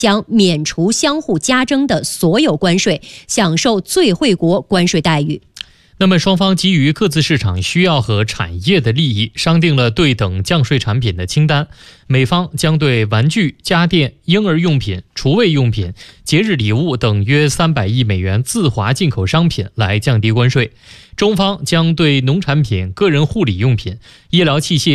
将免除相互加征的所有关税，享受最惠国关税待遇。 那么双方基于各自市场需要和产业的利益，商定了对等降税产品的清单。美方将对玩具、家电、婴儿用品、厨卫用品、节日礼物等约300亿美元自华进口商品来降低关税。中方将对农产品、个人护理用品、医疗器械